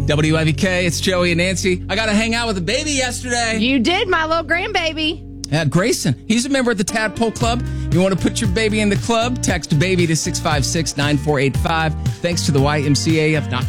WIVK, it's Joey and Nancy. I got to hang out with a baby yesterday. You did, my little grandbaby. Grayson, he's a member of the Tadpole Club. You want to put your baby in the club? Text baby to 656-9485. Thanks to the YMCA of Knoxville.